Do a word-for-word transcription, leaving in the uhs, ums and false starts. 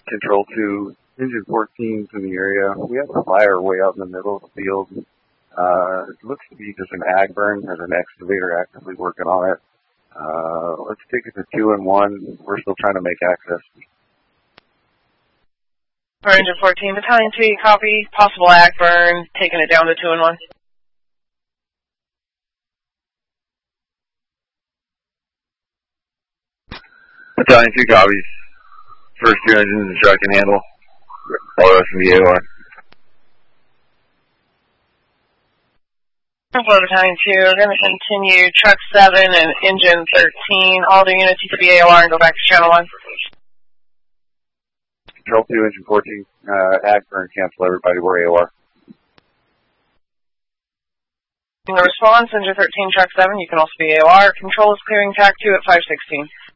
Control two, Engine fourteen's in the area. We have a fire way out in the middle of the field. Uh, it looks to be just an ag burn. There's an excavator actively working on it. Uh, let's take it to two and one. We're still trying to make access. For Engine fourteen, Battalion two, copy. Possible ag burn, taking it down to two and one. Battalion two copies. First two engines the truck can handle. All the rest of the A O R. Hello, Battalion two. We're going to continue truck seven and engine thirteen. All the units to be A O R and go back to channel one. Control two, engine fourteen. Uh, ag burn, cancel everybody. We're A O R. In the response, engine thirteen, truck seven, you can also be A O R. Control is clearing T A C two at five sixteen.